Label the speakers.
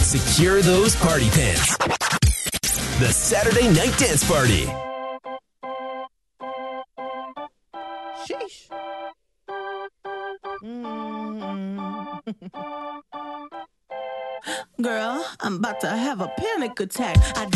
Speaker 1: Secure those party pins. The Saturday Night Dance Party.
Speaker 2: Sheesh. Girl, I'm about to have a panic attack.